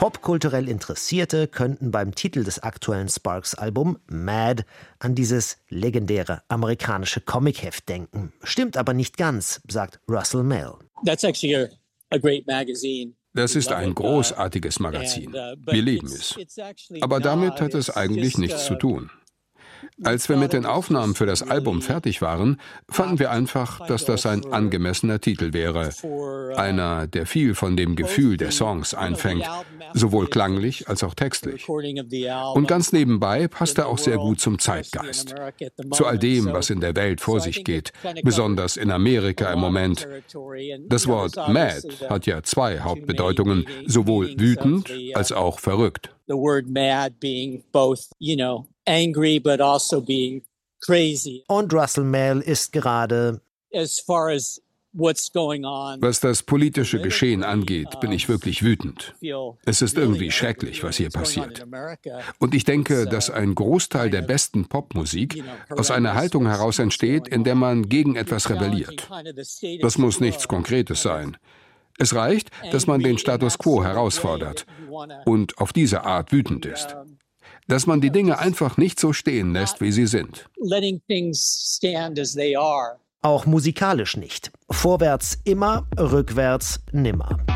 Popkulturell Interessierte könnten beim Titel des aktuellen Sparks-Albums Mad an dieses legendäre amerikanische Comicheft denken. Stimmt aber nicht ganz, sagt Russell Mael. Das ist ein großartiges Magazin. Wir lieben es. Aber damit hat es eigentlich nichts zu tun. Als wir mit den Aufnahmen für das Album fertig waren, fanden wir einfach, dass das ein angemessener Titel wäre. Einer, der viel von dem Gefühl der Songs einfängt, sowohl klanglich als auch textlich. Und ganz nebenbei passt er auch sehr gut zum Zeitgeist. Zu all dem, was in der Welt vor sich geht, besonders in Amerika im Moment. Das Wort Mad hat ja zwei Hauptbedeutungen, sowohl wütend als auch verrückt. The word mad being both, angry but also being crazy. Und Russell Mael ist gerade As far as what's going on. Was das politische Geschehen angeht, bin ich wirklich wütend. Es ist irgendwie schrecklich, was hier passiert. Und ich denke, dass ein Großteil der besten Popmusik aus einer Haltung heraus entsteht, in der man gegen etwas rebelliert. Das muss nichts Konkretes sein. Es reicht, dass man den Status quo herausfordert und auf diese Art wütend ist. Dass man die Dinge einfach nicht so stehen lässt, wie sie sind. auch musikalisch nicht. Vorwärts immer, rückwärts nimmer.